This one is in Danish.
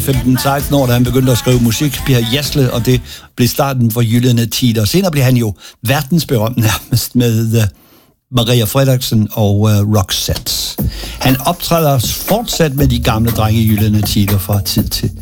15-16 år, da han begyndte at skrive musik, Per Gessle, og det blev starten for Gyldne Tider. Senere blev han jo verdensberømt nærmest med Maria Fredriksen og Roxette. Han optræder fortsat med de gamle drenge i Gyldne Tider fra tid til